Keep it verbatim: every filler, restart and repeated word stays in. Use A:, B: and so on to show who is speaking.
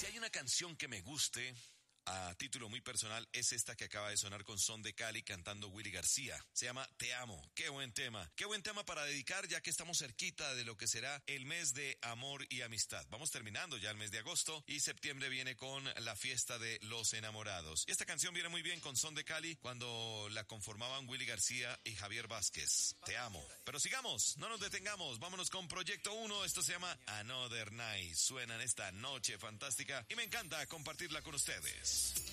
A: Si hay una canción que me guste, a título muy personal, es esta que acaba de sonar con Son de Cali cantando Willy García. Se llama Te Amo. Qué buen tema. Qué buen tema para dedicar, ya que estamos cerquita de lo que será el mes de amor y amistad. Vamos terminando ya el mes de agosto y septiembre viene con la fiesta de los enamorados. Y esta canción viene muy bien con Son de Cali cuando la conformaban Willy García y Javier Vázquez. Te amo. Pero sigamos, no nos detengamos. Vámonos con Proyecto uno. Esto se llama Another Night. Suena en esta noche fantástica y me encanta compartirla con ustedes.